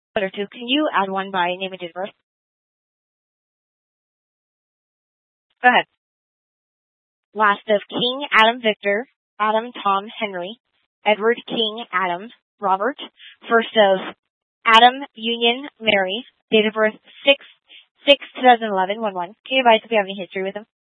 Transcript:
Or two. Can you add one by name and date of birth? Go ahead. Last of King Adam Victor, Adam Tom Henry, Edward King Adam Robert. First of Adam Union Mary, date of birth 6/6/2011, 1/1. Can you advise if you have any history with him?